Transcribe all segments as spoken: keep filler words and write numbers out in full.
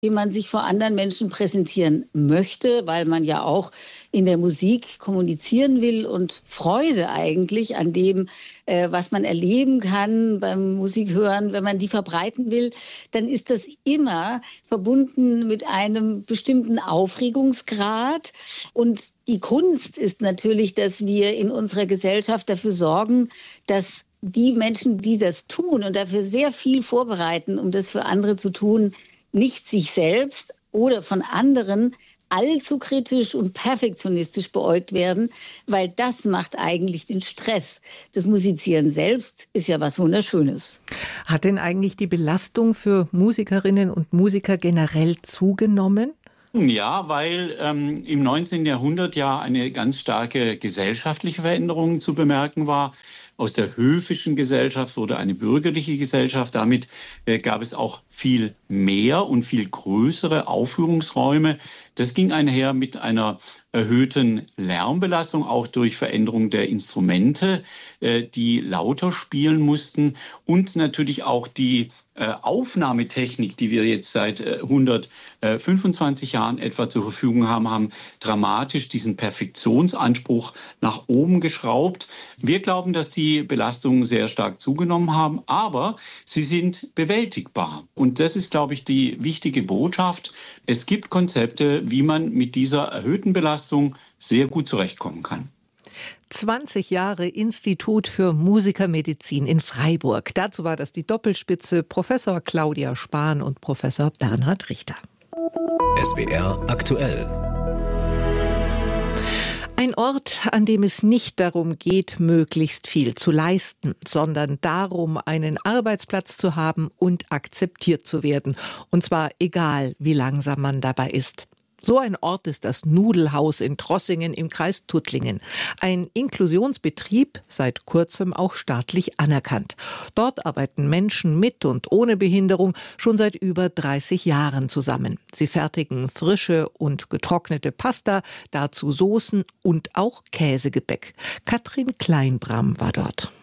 wie man sich vor anderen Menschen präsentieren möchte, weil man ja auch in der Musik kommunizieren will und Freude eigentlich an dem, äh, was man erleben kann beim Musikhören, wenn man die verbreiten will, dann ist das immer verbunden mit einem bestimmten Aufregungsgrad. Und die Kunst ist natürlich, dass wir in unserer Gesellschaft dafür sorgen, dass die Menschen, die das tun und dafür sehr viel vorbereiten, um das für andere zu tun, nicht sich selbst oder von anderen allzu kritisch und perfektionistisch beäugt werden, weil das macht eigentlich den Stress. Das Musizieren selbst ist ja was Wunderschönes. Hat denn eigentlich die Belastung für Musikerinnen und Musiker generell zugenommen? Ja, weil ähm, im neunzehnten Jahrhundert ja eine ganz starke gesellschaftliche Veränderung zu bemerken war. Aus der höfischen Gesellschaft wurde eine bürgerliche Gesellschaft. Damit äh, gab es auch viel mehr und viel größere Aufführungsräume. Das ging einher mit einer erhöhten Lärmbelastung, auch durch Veränderung der Instrumente, äh, die lauter spielen mussten, und natürlich auch die äh, Aufnahmetechnik, die wir jetzt seit äh, hundertfünfundzwanzig Jahren etwa zur Verfügung haben, haben dramatisch diesen Perfektionsanspruch nach oben geschraubt. Wir glauben, dass die Belastungen sehr stark zugenommen haben, aber sie sind bewältigbar. Und das ist, glaube ich, die wichtige Botschaft. Es gibt Konzepte, wie man mit dieser erhöhten Belastung sehr gut zurechtkommen kann. zwanzig Jahre Institut für Musikermedizin in Freiburg. Dazu war das die Doppelspitze Professor Claudia Spahn und Professor Bernhard Richter. S W R aktuell. Ein Ort, an dem es nicht darum geht, möglichst viel zu leisten, sondern darum, einen Arbeitsplatz zu haben und akzeptiert zu werden. Und zwar egal, wie langsam man dabei ist. So ein Ort ist das Nudelhaus in Trossingen im Kreis Tuttlingen. Ein Inklusionsbetrieb, seit kurzem auch staatlich anerkannt. Dort arbeiten Menschen mit und ohne Behinderung schon seit über dreißig Jahren zusammen. Sie fertigen frische und getrocknete Pasta, dazu Soßen und auch Käsegebäck. Katrin Kleinbram war dort.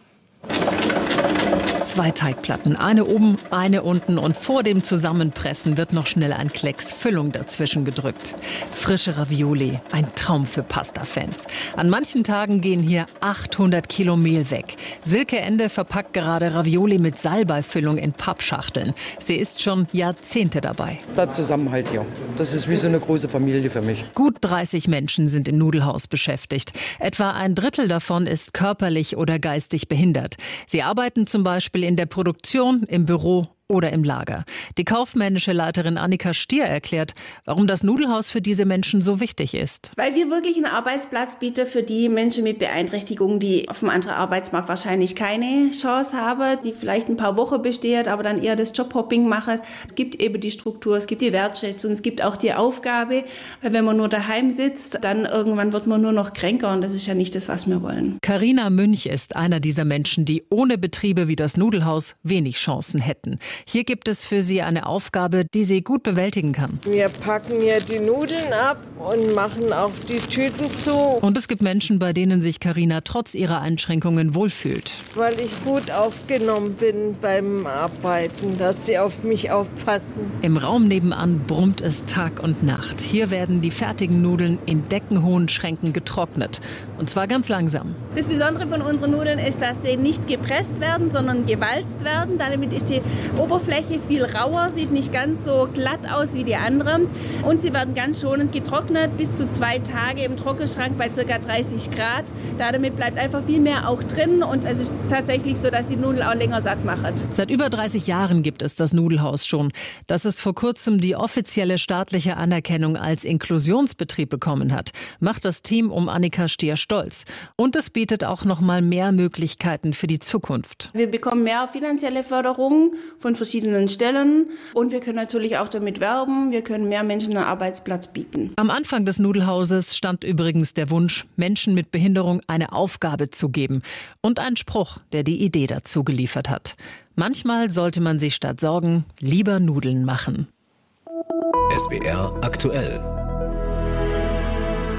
Zwei Teigplatten, eine oben, eine unten, und vor dem Zusammenpressen wird noch schnell ein Klecks Füllung dazwischen gedrückt. Frische Ravioli, ein Traum für Pasta-Fans. An manchen Tagen gehen hier achthundert Kilo Mehl weg. Silke Ende verpackt gerade Ravioli mit Salbeifüllung in Pappschachteln. Sie ist schon Jahrzehnte dabei. Der Zusammenhalt hier, das ist wie so eine große Familie für mich. Gut dreißig Menschen sind im Nudelhaus beschäftigt. Etwa ein Drittel davon ist körperlich oder geistig behindert. Sie arbeiten zum Beispiel in der Produktion, im Büro oder im Lager. Die kaufmännische Leiterin Annika Stier erklärt, warum das Nudelhaus für diese Menschen so wichtig ist. Weil wir wirklich einen Arbeitsplatz bieten für die Menschen mit Beeinträchtigungen, die auf dem anderen Arbeitsmarkt wahrscheinlich keine Chance haben, die vielleicht ein paar Wochen besteht, aber dann eher das Jobhopping machen. Es gibt eben die Struktur, es gibt die Wertschätzung, es gibt auch die Aufgabe, weil wenn man nur daheim sitzt, dann irgendwann wird man nur noch kränker, und das ist ja nicht das, was wir wollen. Carina Münch ist einer dieser Menschen, die ohne Betriebe wie das Nudelhaus wenig Chancen hätten. Hier gibt es für sie eine Aufgabe, die sie gut bewältigen kann. Wir packen hier die Nudeln ab und machen auch die Tüten zu. Und es gibt Menschen, bei denen sich Carina trotz ihrer Einschränkungen wohlfühlt. Weil ich gut aufgenommen bin beim Arbeiten, dass sie auf mich aufpassen. Im Raum nebenan brummt es Tag und Nacht. Hier werden die fertigen Nudeln in deckenhohen Schränken getrocknet. Und zwar ganz langsam. Das Besondere von unseren Nudeln ist, dass sie nicht gepresst werden, sondern gewalzt werden. Damit ist die Oberfläche viel rauer, sieht nicht ganz so glatt aus wie die anderen. Und sie werden ganz schonend getrocknet, bis zu zwei Tage im Trockenschrank bei ca. dreißig Grad. Damit bleibt einfach viel mehr auch drin, und es ist tatsächlich so, dass die Nudel auch länger satt macht. Seit über dreißig Jahren gibt es das Nudelhaus schon. Dass es vor kurzem die offizielle staatliche Anerkennung als Inklusionsbetrieb bekommen hat, macht das Team um Annika Stier stolz. Und es bietet auch noch mal mehr Möglichkeiten für die Zukunft. Wir bekommen mehr finanzielle Förderung von verschiedenen Stellen, und wir können natürlich auch damit werben, wir können mehr Menschen einen Arbeitsplatz bieten. Am Anfang des Nudelhauses stand übrigens der Wunsch, Menschen mit Behinderung eine Aufgabe zu geben, und ein Spruch, der die Idee dazu geliefert hat. Manchmal sollte man sich statt Sorgen lieber Nudeln machen. S W R aktuell.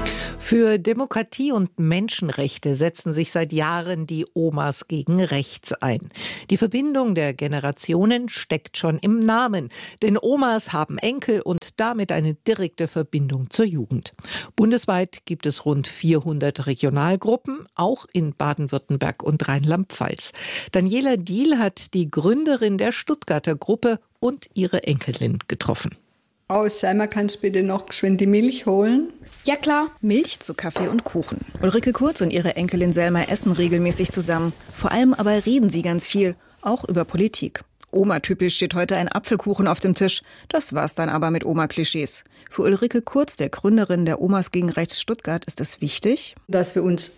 Für Demokratie und Menschenrechte setzen sich seit Jahren die Omas gegen rechts ein. Die Verbindung der Generationen steckt schon im Namen, denn Omas haben Enkel und damit eine direkte Verbindung zur Jugend. Bundesweit gibt es rund vierhundert Regionalgruppen, auch in Baden-Württemberg und Rheinland-Pfalz. Daniela Diehl hat die Gründerin der Stuttgarter Gruppe und ihre Enkelin getroffen. Oh, Selma, kannst du bitte noch geschwind die Milch holen? Ja, klar. Milch zu Kaffee und Kuchen. Ulrike Kurz und ihre Enkelin Selma essen regelmäßig zusammen. Vor allem aber reden sie ganz viel, auch über Politik. Oma-typisch steht heute ein Apfelkuchen auf dem Tisch. Das war's dann aber mit Oma-Klischees. Für Ulrike Kurz, der Gründerin der Omas gegen Rechts Stuttgart, ist es wichtig, dass wir uns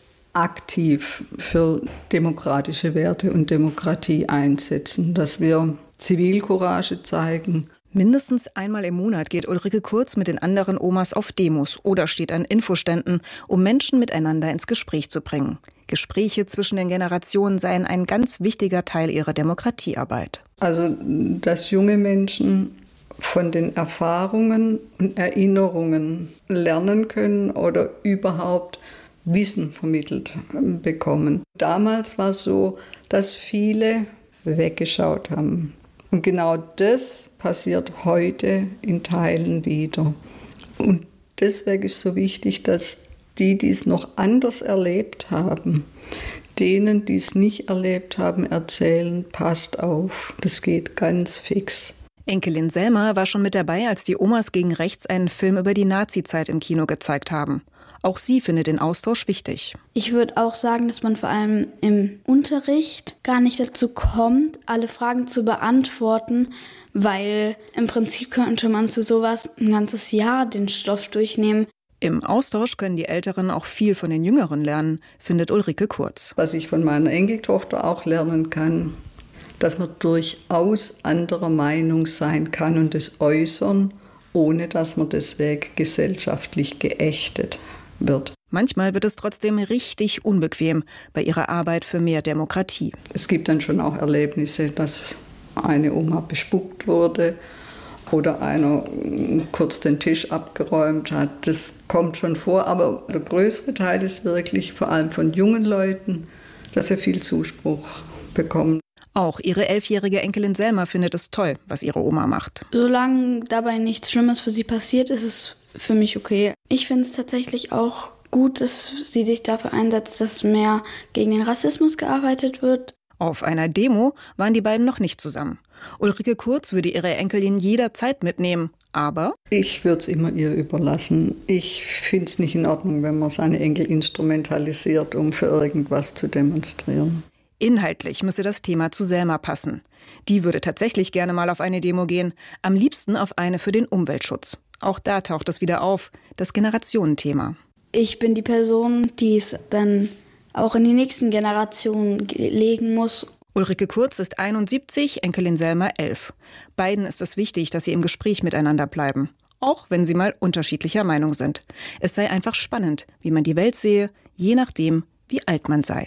aktiv für demokratische Werte und Demokratie einsetzen, dass wir Zivilcourage zeigen. Mindestens einmal im Monat geht Ulrike Kurz mit den anderen Omas auf Demos oder steht an Infoständen, um Menschen miteinander ins Gespräch zu bringen. Gespräche zwischen den Generationen seien ein ganz wichtiger Teil ihrer Demokratiearbeit. Also, dass junge Menschen von den Erfahrungen und Erinnerungen lernen können oder überhaupt Wissen vermittelt bekommen. Damals war es so, dass viele weggeschaut haben. Und genau das passiert heute in Teilen wieder. Und deswegen ist es so wichtig, dass die, die es noch anders erlebt haben, denen, die es nicht erlebt haben, erzählen, passt auf, das geht ganz fix. Enkelin Selma war schon mit dabei, als die Omas gegen Rechts einen Film über die Nazizeit im Kino gezeigt haben. Auch sie findet den Austausch wichtig. Ich würde auch sagen, dass man vor allem im Unterricht gar nicht dazu kommt, alle Fragen zu beantworten, weil im Prinzip könnte man zu sowas ein ganzes Jahr den Stoff durchnehmen. Im Austausch können die Älteren auch viel von den Jüngeren lernen, findet Ulrike Kurz. Was ich von meiner Enkeltochter auch lernen kann, dass man durchaus anderer Meinung sein kann und es äußern, ohne dass man deswegen gesellschaftlich geächtet wird. Manchmal wird es trotzdem richtig unbequem bei ihrer Arbeit für mehr Demokratie. Es gibt dann schon auch Erlebnisse, dass eine Oma bespuckt wurde oder einer kurz den Tisch abgeräumt hat. Das kommt schon vor, aber der größere Teil ist wirklich vor allem von jungen Leuten, dass wir viel Zuspruch bekommen. Auch ihre elfjährige Enkelin Selma findet es toll, was ihre Oma macht. Solange dabei nichts Schlimmes für sie passiert, ist es für mich okay. Ich finde es tatsächlich auch gut, dass sie sich dafür einsetzt, dass mehr gegen den Rassismus gearbeitet wird. Auf einer Demo waren die beiden noch nicht zusammen. Ulrike Kurz würde ihre Enkelin jederzeit mitnehmen, aber... Ich würde es immer ihr überlassen. Ich finde es nicht in Ordnung, wenn man seine Enkel instrumentalisiert, um für irgendwas zu demonstrieren. Inhaltlich müsse das Thema zu Selma passen. Die würde tatsächlich gerne mal auf eine Demo gehen, am liebsten auf eine für den Umweltschutz. Auch da taucht es wieder auf, das Generationenthema. Ich bin die Person, die es dann auch in die nächsten Generationen legen muss. Ulrike Kurz ist einundsiebzig, Enkelin Selma elf. Beiden ist es wichtig, dass sie im Gespräch miteinander bleiben, auch wenn sie mal unterschiedlicher Meinung sind. Es sei einfach spannend, wie man die Welt sehe, je nachdem, wie alt man sei.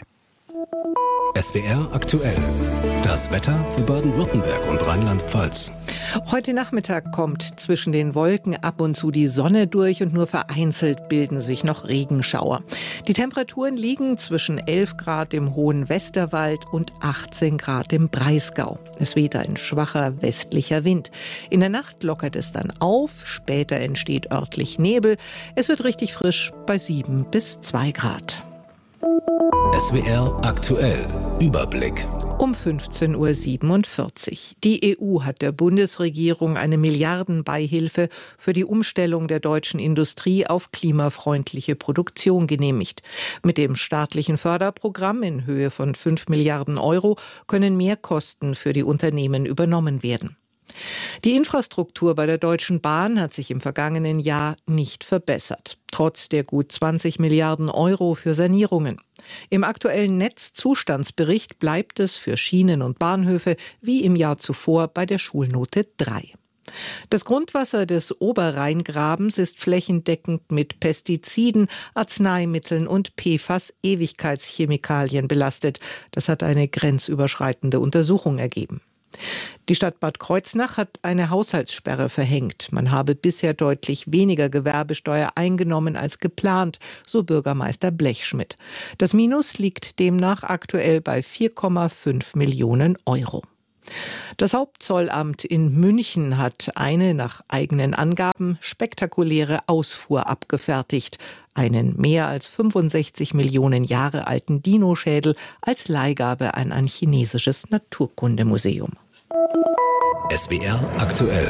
S W R aktuell. Das Wetter für Baden-Württemberg und Rheinland-Pfalz. Heute Nachmittag kommt zwischen den Wolken ab und zu die Sonne durch und nur vereinzelt bilden sich noch Regenschauer. Die Temperaturen liegen zwischen elf Grad im hohen Westerwald und achtzehn Grad im Breisgau. Es weht ein schwacher westlicher Wind. In der Nacht lockert es dann auf, später entsteht örtlich Nebel. Es wird richtig frisch bei sieben bis zwei Grad. S W R aktuell. Überblick. Um fünfzehn Uhr siebenundvierzig. Die E U hat der Bundesregierung eine Milliardenbeihilfe für die Umstellung der deutschen Industrie auf klimafreundliche Produktion genehmigt. Mit dem staatlichen Förderprogramm in Höhe von fünf Milliarden Euro können Mehrkosten für die Unternehmen übernommen werden. Die Infrastruktur bei der Deutschen Bahn hat sich im vergangenen Jahr nicht verbessert, trotz der gut zwanzig Milliarden Euro für Sanierungen. Im aktuellen Netzzustandsbericht bleibt es für Schienen und Bahnhöfe wie im Jahr zuvor bei der Schulnote drei. Das Grundwasser des Oberrheingrabens ist flächendeckend mit Pestiziden, Arzneimitteln und P F A S-Ewigkeitschemikalien belastet. Das hat eine grenzüberschreitende Untersuchung ergeben. Die Stadt Bad Kreuznach hat eine Haushaltssperre verhängt. Man habe bisher deutlich weniger Gewerbesteuer eingenommen als geplant, so Bürgermeister Blechschmidt. Das Minus liegt demnach aktuell bei vier Komma fünf Millionen Euro. Das Hauptzollamt in München hat eine nach eigenen Angaben spektakuläre Ausfuhr abgefertigt. Einen mehr als fünfundsechzig Millionen Jahre alten Dinoschädel als Leihgabe an ein chinesisches Naturkundemuseum. S W R aktuell.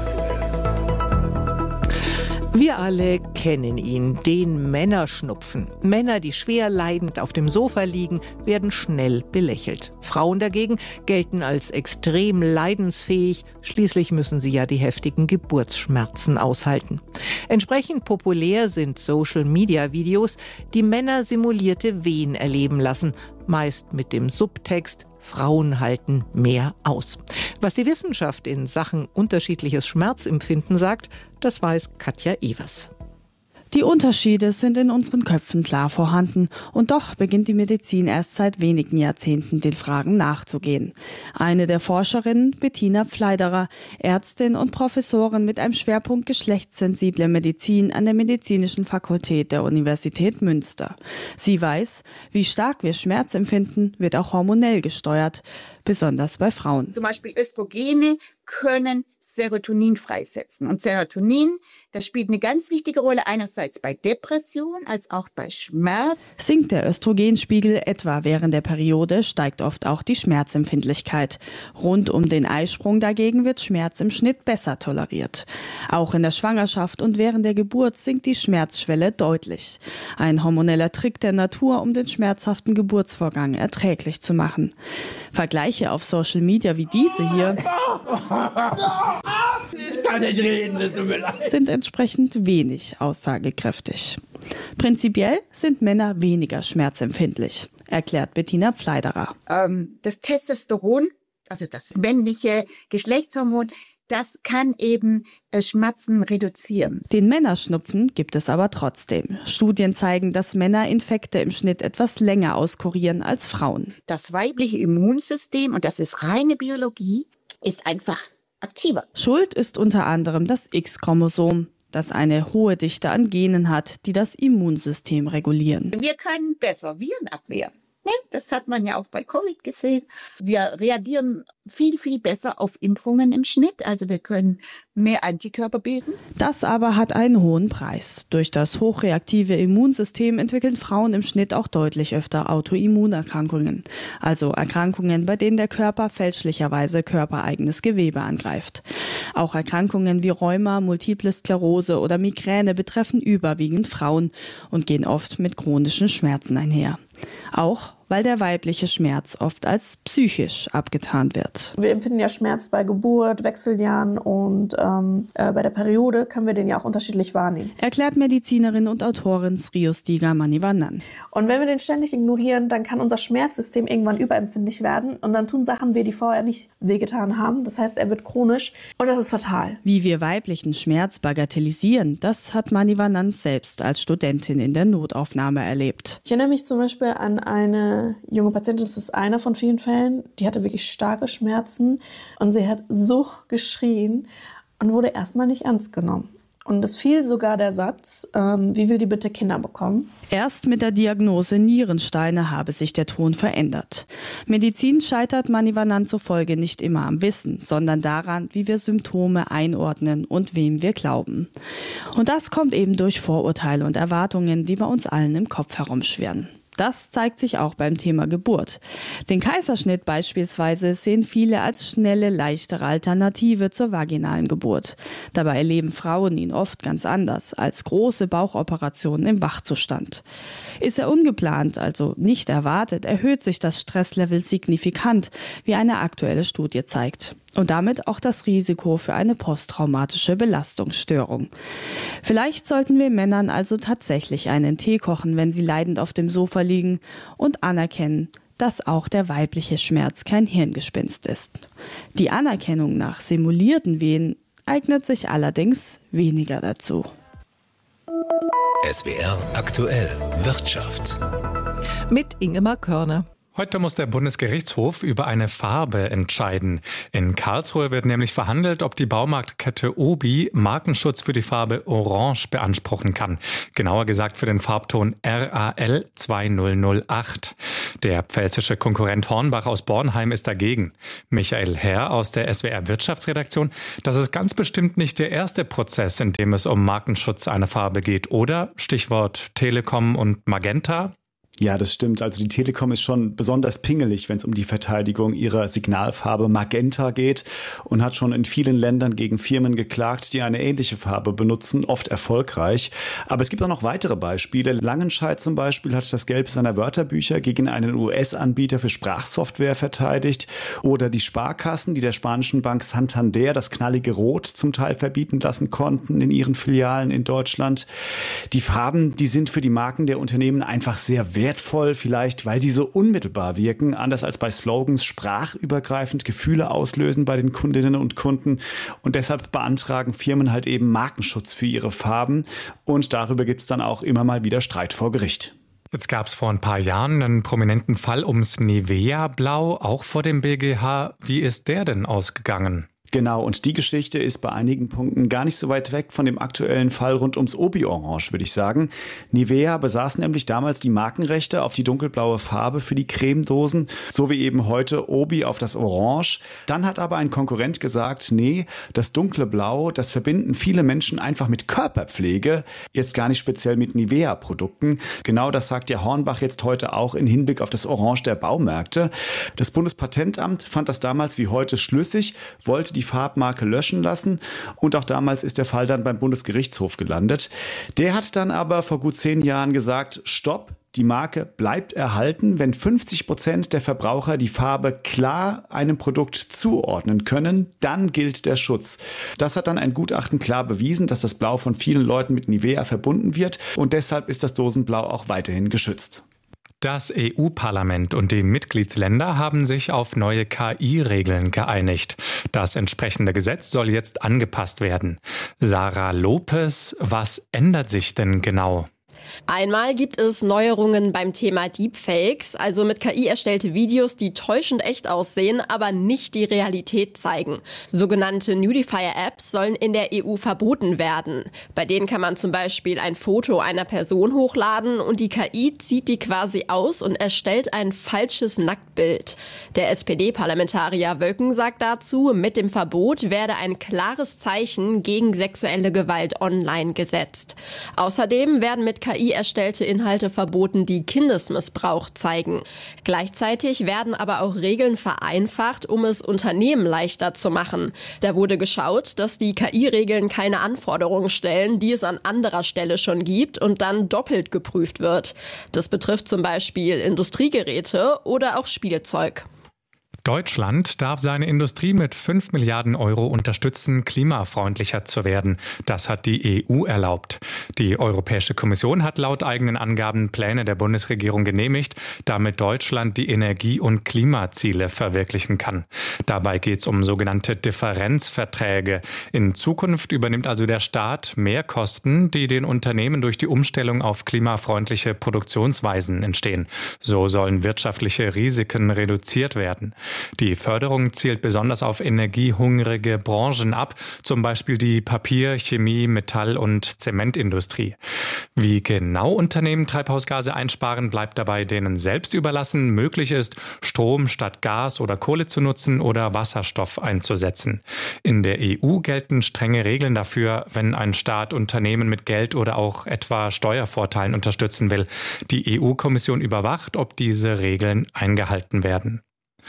Wir alle kennen ihn, den Männerschnupfen. Männer, die schwer leidend auf dem Sofa liegen, werden schnell belächelt. Frauen dagegen gelten als extrem leidensfähig. Schließlich müssen sie ja die heftigen Geburtsschmerzen aushalten. Entsprechend populär sind Social-Media-Videos, die Männer simulierte Wehen erleben lassen, meist mit dem Subtext: Frauen halten mehr aus. Was die Wissenschaft in Sachen unterschiedliches Schmerzempfinden sagt, das weiß Katja Evers. Die Unterschiede sind in unseren Köpfen klar vorhanden und doch beginnt die Medizin erst seit wenigen Jahrzehnten den Fragen nachzugehen. Eine der Forscherinnen, Bettina Pfleiderer, Ärztin und Professorin mit einem Schwerpunkt geschlechtssensible Medizin an der Medizinischen Fakultät der Universität Münster. Sie weiß, wie stark wir Schmerz empfinden, wird auch hormonell gesteuert, besonders bei Frauen. Zum Beispiel Östrogene können Serotonin freisetzen. Und Serotonin, das spielt eine ganz wichtige Rolle, einerseits bei Depression als auch bei Schmerz. Sinkt der Östrogenspiegel etwa während der Periode, steigt oft auch die Schmerzempfindlichkeit. Rund um den Eisprung dagegen wird Schmerz im Schnitt besser toleriert. Auch in der Schwangerschaft und während der Geburt sinkt die Schmerzschwelle deutlich. Ein hormoneller Trick der Natur, um den schmerzhaften Geburtsvorgang erträglich zu machen. Vergleiche auf Social Media wie diese hier Ich kann nicht reden, das tut mir leid. sind entsprechend wenig aussagekräftig. Prinzipiell sind Männer weniger schmerzempfindlich, erklärt Bettina Pfleiderer. Ähm, das Testosteron, also das männliche Geschlechtshormon, das kann eben äh, Schmerzen reduzieren. Den Männerschnupfen gibt es aber trotzdem. Studien zeigen, dass Männer Infekte im Schnitt etwas länger auskurieren als Frauen. Das weibliche Immunsystem, und das ist reine Biologie, ist einfach aktiver. Schuld ist unter anderem das X-Chromosom, das eine hohe Dichte an Genen hat, die das Immunsystem regulieren. Wir können besser Viren abwehren. Das hat man ja auch bei Covid gesehen. Wir reagieren viel, viel besser auf Impfungen im Schnitt. Also wir können mehr Antikörper bilden. Das aber hat einen hohen Preis. Durch das hochreaktive Immunsystem entwickeln Frauen im Schnitt auch deutlich öfter Autoimmunerkrankungen. Also Erkrankungen, bei denen der Körper fälschlicherweise körpereigenes Gewebe angreift. Auch Erkrankungen wie Rheuma, Multiple Sklerose oder Migräne betreffen überwiegend Frauen und gehen oft mit chronischen Schmerzen einher. Auch weil der weibliche Schmerz oft als psychisch abgetan wird. Wir empfinden ja Schmerz bei Geburt, Wechseljahren und ähm, äh, bei der Periode können wir den ja auch unterschiedlich wahrnehmen. Erklärt Medizinerin und Autorin Sriyostiga Manivannan. Und wenn wir den ständig ignorieren, dann kann unser Schmerzsystem irgendwann überempfindlich werden und dann tun Sachen weh, die vorher nicht wehgetan haben. Das heißt, er wird chronisch und das ist fatal. Wie wir weiblichen Schmerz bagatellisieren, das hat Manivannan selbst als Studentin in der Notaufnahme erlebt. Ich erinnere mich zum Beispiel an eine junge Patientin, das ist einer von vielen Fällen, die hatte wirklich starke Schmerzen und sie hat so geschrien und wurde erstmal nicht ernst genommen. Und es fiel sogar der Satz, ähm, wie will die bitte Kinder bekommen? Erst mit der Diagnose Nierensteine habe sich der Ton verändert. Medizin scheitert Manivannan zufolge nicht immer am Wissen, sondern daran, wie wir Symptome einordnen und wem wir glauben. Und das kommt eben durch Vorurteile und Erwartungen, die bei uns allen im Kopf herumschwirren. Das zeigt sich auch beim Thema Geburt. Den Kaiserschnitt beispielsweise sehen viele als schnelle, leichtere Alternative zur vaginalen Geburt. Dabei erleben Frauen ihn oft ganz anders, als große Bauchoperationen im Wachzustand. Ist er ungeplant, also nicht erwartet, erhöht sich das Stresslevel signifikant, wie eine aktuelle Studie zeigt. Und damit auch das Risiko für eine posttraumatische Belastungsstörung. Vielleicht sollten wir Männern also tatsächlich einen Tee kochen, wenn sie leidend auf dem Sofa liegen und anerkennen, dass auch der weibliche Schmerz kein Hirngespinst ist. Die Anerkennung nach simulierten Wehen eignet sich allerdings weniger dazu. S W R aktuell Wirtschaft. Mit Ingemar Körner. Heute muss der Bundesgerichtshof über eine Farbe entscheiden. In Karlsruhe wird nämlich verhandelt, ob die Baumarktkette Obi Markenschutz für die Farbe Orange beanspruchen kann. Genauer gesagt für den Farbton R A L zwei null null acht. Der pfälzische Konkurrent Hornbach aus Bornheim ist dagegen. Michael Herr aus der S W R Wirtschaftsredaktion. Das ist ganz bestimmt nicht der erste Prozess, in dem es um Markenschutz einer Farbe geht, oder? Stichwort Telekom und Magenta. Ja, das stimmt. Also die Telekom ist schon besonders pingelig, wenn es um die Verteidigung ihrer Signalfarbe Magenta geht und hat schon in vielen Ländern gegen Firmen geklagt, die eine ähnliche Farbe benutzen, oft erfolgreich. Aber es gibt auch noch weitere Beispiele. Langenscheidt zum Beispiel hat das Gelb seiner Wörterbücher gegen einen U S-Anbieter für Sprachsoftware verteidigt. Oder die Sparkassen, die der spanischen Bank Santander das knallige Rot zum Teil verbieten lassen konnten in ihren Filialen in Deutschland. Die Farben, die sind für die Marken der Unternehmen einfach sehr wertvoll. Wertvoll vielleicht, weil sie so unmittelbar wirken, anders als bei Slogans sprachübergreifend Gefühle auslösen bei den Kundinnen und Kunden. Und deshalb beantragen Firmen halt eben Markenschutz für ihre Farben. Und darüber gibt es dann auch immer mal wieder Streit vor Gericht. Jetzt gab es vor ein paar Jahren einen prominenten Fall ums Nivea-Blau, auch vor dem B G H. Wie ist der denn ausgegangen? Genau, und die Geschichte ist bei einigen Punkten gar nicht so weit weg von dem aktuellen Fall rund ums Obi Orange, würde ich sagen. Nivea besaß nämlich damals die Markenrechte auf die dunkelblaue Farbe für die Cremedosen, so wie eben heute Obi auf das Orange. Dann hat aber ein Konkurrent gesagt, nee, das dunkle Blau, das verbinden viele Menschen einfach mit Körperpflege, jetzt gar nicht speziell mit Nivea-Produkten. Genau das sagt ja Hornbach jetzt heute auch in Hinblick auf das Orange der Baumärkte. Das Bundespatentamt fand das damals wie heute schlüssig, wollte die die Farbmarke löschen lassen, und auch damals ist der Fall dann beim Bundesgerichtshof gelandet. Der hat dann aber vor gut zehn Jahren gesagt, stopp, die Marke bleibt erhalten, wenn fünfzig Prozent der Verbraucher die Farbe klar einem Produkt zuordnen können, dann gilt der Schutz. Das hat dann ein Gutachten klar bewiesen, dass das Blau von vielen Leuten mit Nivea verbunden wird, und deshalb ist das Dosenblau auch weiterhin geschützt. Das E U-Parlament und die Mitgliedsländer haben sich auf neue K I-Regeln geeinigt. Das entsprechende Gesetz soll jetzt angepasst werden. Sarah Lopez, was ändert sich denn genau? Einmal gibt es Neuerungen beim Thema Deepfakes, also mit K I erstellte Videos, die täuschend echt aussehen, aber nicht die Realität zeigen. Sogenannte Nudifier-Apps sollen in der E U verboten werden. Bei denen kann man zum Beispiel ein Foto einer Person hochladen und die K I zieht die quasi aus und erstellt ein falsches Nacktbild. Der S P D-Parlamentarier Wölken sagt dazu, mit dem Verbot werde ein klares Zeichen gegen sexuelle Gewalt online gesetzt. Außerdem werden mit K I erstellte Inhalte verboten, die Kindesmissbrauch zeigen. Gleichzeitig werden aber auch Regeln vereinfacht, um es Unternehmen leichter zu machen. Da wurde geschaut, dass die K I-Regeln keine Anforderungen stellen, die es an anderer Stelle schon gibt und dann doppelt geprüft wird. Das betrifft zum Beispiel Industriegeräte oder auch Spielzeug. Deutschland darf seine Industrie mit fünf Milliarden Euro unterstützen, klimafreundlicher zu werden. Das hat die E U erlaubt. Die Europäische Kommission hat laut eigenen Angaben Pläne der Bundesregierung genehmigt, damit Deutschland die Energie- und Klimaziele verwirklichen kann. Dabei geht es um sogenannte Differenzverträge. In Zukunft übernimmt also der Staat mehr Kosten, die den Unternehmen durch die Umstellung auf klimafreundliche Produktionsweisen entstehen. So sollen wirtschaftliche Risiken reduziert werden. Die Förderung zielt besonders auf energiehungrige Branchen ab, zum Beispiel die Papier-, Chemie-, Metall- und Zementindustrie. Wie genau Unternehmen Treibhausgase einsparen, bleibt dabei denen selbst überlassen. Möglich ist, Strom statt Gas oder Kohle zu nutzen oder Wasserstoff einzusetzen. In der E U gelten strenge Regeln dafür, wenn ein Staat Unternehmen mit Geld oder auch etwa Steuervorteilen unterstützen will. Die E U-Kommission überwacht, ob diese Regeln eingehalten werden.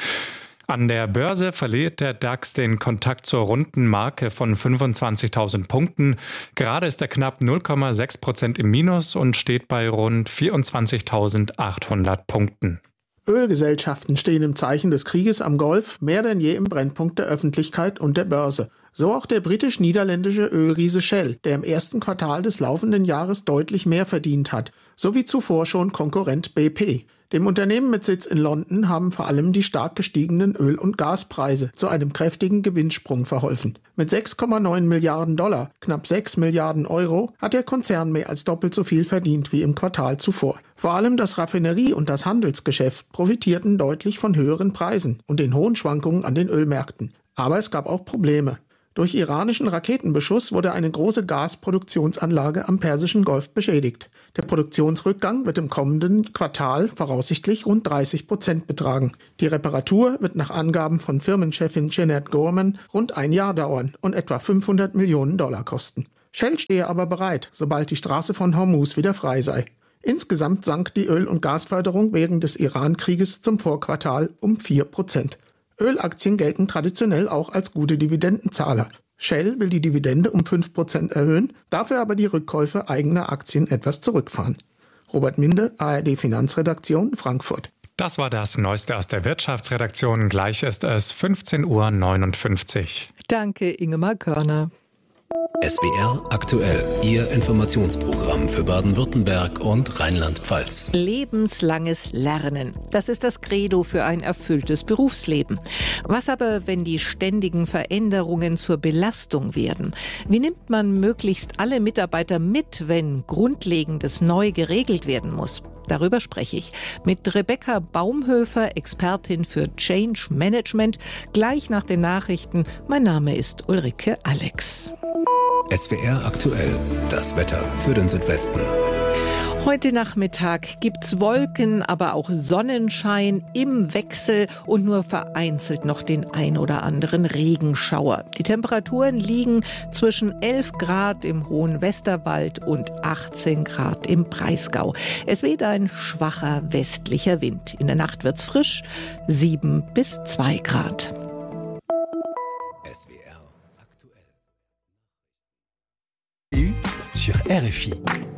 An der Börse verliert der DAX den Kontakt zur runden Marke von fünfundzwanzigtausend Punkten. Gerade ist er knapp null Komma sechs Prozent im Minus und steht bei rund vierundzwanzigtausendachthundert Punkten. Ölgesellschaften stehen im Zeichen des Krieges am Golf mehr denn je im Brennpunkt der Öffentlichkeit und der Börse. So auch der britisch-niederländische Ölriese Shell, der im ersten Quartal des laufenden Jahres deutlich mehr verdient hat, sowie zuvor schon Konkurrent B P. Dem Unternehmen mit Sitz in London haben vor allem die stark gestiegenen Öl- und Gaspreise zu einem kräftigen Gewinnsprung verholfen. Mit sechs Komma neun Milliarden Dollar, knapp sechs Milliarden Euro, hat der Konzern mehr als doppelt so viel verdient wie im Quartal zuvor. Vor allem das Raffinerie- und das Handelsgeschäft profitierten deutlich von höheren Preisen und den hohen Schwankungen an den Ölmärkten. Aber es gab auch Probleme. Durch iranischen Raketenbeschuss wurde eine große Gasproduktionsanlage am Persischen Golf beschädigt. Der Produktionsrückgang wird im kommenden Quartal voraussichtlich rund dreißig Prozent betragen. Die Reparatur wird nach Angaben von Firmenchefin Jeanette Gorman rund ein Jahr dauern und etwa fünfhundert Millionen Dollar kosten. Shell stehe aber bereit, sobald die Straße von Hormuz wieder frei sei. Insgesamt sank die Öl- und Gasförderung während des Iran-Krieges zum Vorquartal um vier Prozent. Ölaktien gelten traditionell auch als gute Dividendenzahler. Shell will die Dividende um fünf Prozent erhöhen, dafür aber die Rückkäufe eigener Aktien etwas zurückfahren. Robert Minde, A R D Finanzredaktion, Frankfurt. Das war das Neueste aus der Wirtschaftsredaktion. Gleich ist es fünfzehn Uhr neunundfünfzig. Danke, Ingemar Körner. S W R aktuell, Ihr Informationsprogramm für Baden-Württemberg und Rheinland-Pfalz. Lebenslanges Lernen. Das ist das Credo für ein erfülltes Berufsleben. Was aber, wenn die ständigen Veränderungen zur Belastung werden? Wie nimmt man möglichst alle Mitarbeiter mit, wenn Grundlegendes neu geregelt werden muss? Darüber spreche ich mit Rebecca Baumhöfer, Expertin für Change Management, gleich nach den Nachrichten. Mein Name ist Ulrike Alex. S W R aktuell, das Wetter für den Südwesten. Heute Nachmittag gibt's Wolken, aber auch Sonnenschein im Wechsel und nur vereinzelt noch den ein oder anderen Regenschauer. Die Temperaturen liegen zwischen elf Grad im hohen Westerwald und achtzehn Grad im Breisgau. Es weht ein schwacher westlicher Wind. In der Nacht wird's frisch, sieben bis zwei Grad. S W R aktuell. Sur R F I.